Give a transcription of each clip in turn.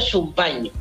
tomarse un baño.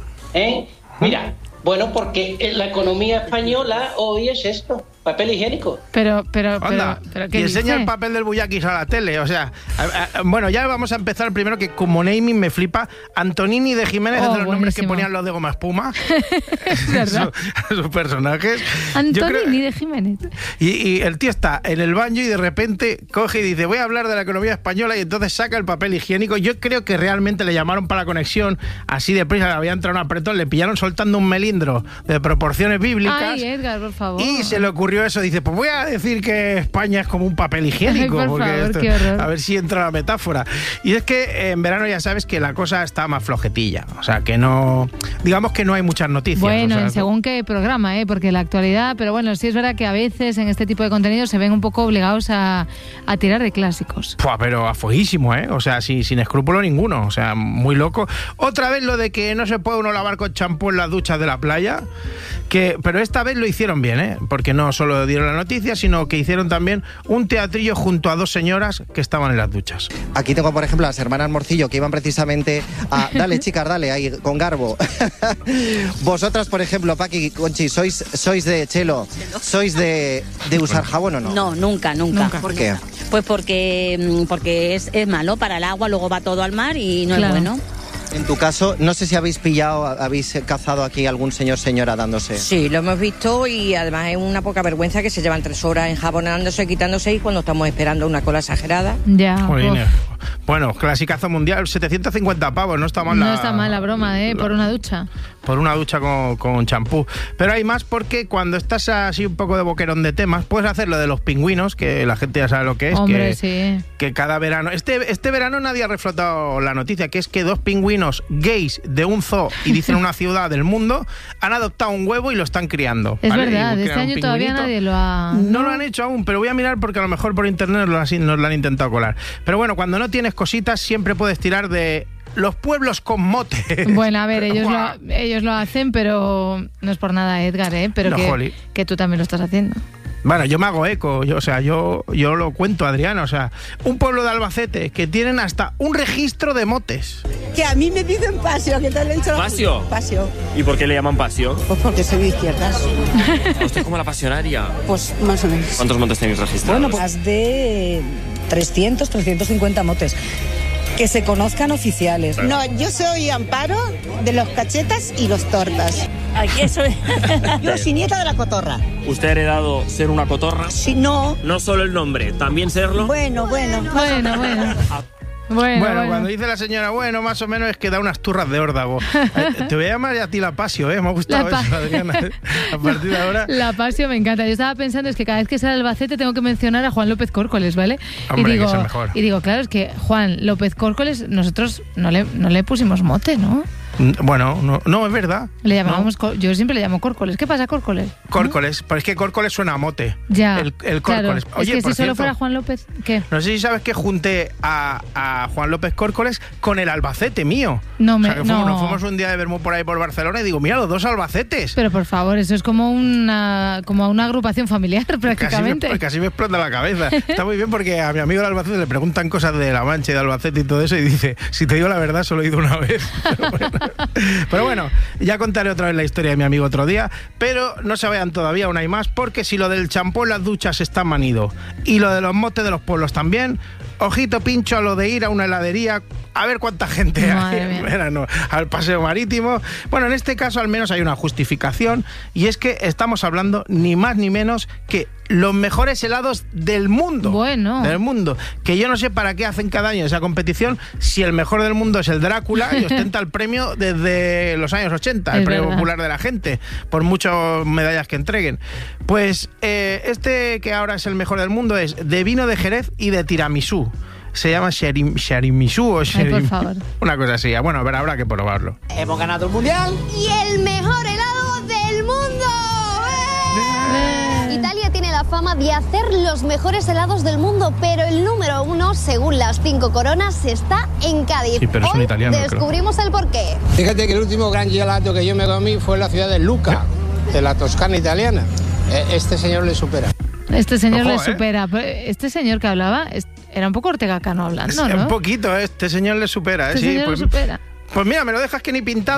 Mira, bueno, porque la economía española hoy es esto, papel higiénico. Pero ¿qué dice? Enseña el papel del Buyakis a la tele, o sea, bueno, ya vamos a empezar primero, que como naming me flipa. Antonini de Jiménez, es de los nombres que ponían los de Goma Espuma. Es verdad. Sus personajes. Antonini de Jiménez. Y el tío está en el baño y de repente coge y dice, voy a hablar de la economía española, y entonces saca el papel higiénico. Yo creo que realmente le llamaron para la conexión, así de prisa, le había entrado un apretón, le pillaron soltando un melindro de proporciones bíblicas. Ay, Edgar, por favor. Y se le ocurrió eso, dice, pues voy a decir que España es como un papel higiénico. Ay, por porque favor, qué horror. A ver si entra la metáfora. Y es que en verano ya sabes que la cosa está más flojetilla, o sea, que no, digamos que no hay muchas noticias. Bueno, o sea, según qué programa, porque la actualidad, pero bueno, sí es verdad que a veces en este tipo de contenidos se ven un poco obligados a tirar de clásicos. Pero a fueguísimo, o sea, sin escrúpulo ninguno, o sea, muy loco. Otra vez lo de que no se puede uno lavar con champú en las duchas de la playa, pero esta vez lo hicieron bien, porque no solo dieron la noticia, sino que hicieron también un teatrillo junto a dos señoras que estaban en las duchas. Aquí tengo, por ejemplo, las hermanas Morcillo, que iban precisamente a... Dale, chicas, dale, ahí, con garbo. Vosotras, por ejemplo, Paqui, Conchi, ¿sois de Chelo? ¿Sois de usar jabón o no? No, nunca. ¿Por qué? Pues porque es malo para el agua, luego va todo al mar y no es bueno. En tu caso, no sé si habéis cazado aquí algún señora dándose. Sí, lo hemos visto, y además es una poca vergüenza que se llevan 3 horas enjabonándose, quitándose, y cuando estamos esperando una cola exagerada. Ya. Bueno, clasicazo mundial, 750 pavos, no está mal No está mal la broma, por una ducha. Por una ducha con champú. Pero hay más, porque cuando estás así un poco de boquerón de temas, puedes hacer lo de los pingüinos, que la gente ya sabe lo que es. Hombre, sí. Que cada verano... Este verano nadie ha reflotado la noticia, que es que 2 pingüinos gays de un zoo, y dicen una ciudad del mundo, han adoptado un huevo y lo están criando. Es ¿vale? verdad, este año todavía nadie lo ha... No lo han hecho aún, pero voy a mirar, porque a lo mejor por internet nos lo han intentado colar. Pero bueno, cuando no tienes cositas, siempre puedes tirar de los pueblos con mote. Bueno, a ver, ellos lo hacen, pero no es por nada, Edgar, pero que tú también lo estás haciendo. Bueno, yo me hago eco, yo lo cuento, Adriana, o sea, un pueblo de Albacete que tienen hasta un registro de motes. Que a mí me dicen pasio, ¿qué tal le he hecho? ¿Pasio? Pasio. ¿Y por qué le llaman pasio? Pues porque soy de izquierdas. ¿Usted como la pasionaria? Pues más o menos. ¿Cuántos motes tenéis registrados? Bueno, pues más de 350 motes. Que se conozcan oficiales. No, yo soy Amparo de los cachetas y los tortas. Aquí soy. Yo soy nieta de la cotorra. ¿Usted ha heredado ser una cotorra? Sí, no. No solo el nombre, ¿también serlo? Bueno. Bueno, cuando dice la señora, más o menos, es que da unas turras de órdago. Te voy a llamar a ti la Pasio, me ha gustado eso, Adriana. A partir de ahora... La Pasio me encanta. Yo estaba pensando, es que cada vez que sale Albacete tengo que mencionar a Juan López Córcoles, ¿vale? Hombre, que es el mejor. Y digo, claro, es que Juan López Córcoles, nosotros no le pusimos mote, ¿no? Bueno, no, es verdad. Le llamábamos, yo siempre le llamo Córcoles. ¿Qué pasa, Córcoles? Córcoles, pero es que Córcoles suena a mote. Ya, el Córcoles. Claro. Oye, es que si solo fuera Juan López, ¿qué? No sé si sabes que junté a Juan López Córcoles con el Albacete mío. Nos fuimos un día de vermú por ahí por Barcelona y digo, mira, los 2 Albacetes. Pero por favor, eso es como una agrupación familiar prácticamente. Casi me explota la cabeza. Está muy bien, porque a mi amigo de Albacete le preguntan cosas de La Mancha y de Albacete y todo eso, y dice, si te digo la verdad, solo he ido una vez. Pero bueno, ya contaré otra vez la historia de mi amigo otro día, pero no se vayan todavía, aún hay más, porque si lo del champú en las duchas está manido y lo de los motes de los pueblos también, ojito pincho a lo de ir a una heladería a ver cuánta gente hay en verano, al paseo marítimo. Bueno, en este caso al menos hay una justificación, y es que estamos hablando ni más ni menos que los mejores helados del mundo. Bueno. Del mundo. Que yo no sé para qué hacen cada año esa competición, si el mejor del mundo es el Drácula y ostenta el premio desde los años 80, el premio popular de la gente, por muchas medallas que entreguen. Pues este que ahora es el mejor del mundo es de vino de Jerez y de tiramisú. Se llama tiramisú o por favor. Una cosa así. Bueno, pero habrá que probarlo. Hemos ganado el mundial. Y el mejor helado del mundo. Italia tiene la fama de hacer los mejores helados del mundo, pero el número 1, según las 5 coronas, está en Cádiz. Sí, pero es un italiano, descubrimos el porqué. Fíjate que el último gran gelato que yo me comí fue en la ciudad de Lucca, de la Toscana italiana. Este señor le supera. Este señor le supera. Este señor que hablaba era un poco Ortega Cano hablando, ¿no? Un poquito, este señor le supera. Este señor le supera. Pues mira, me lo dejas que ni pintado.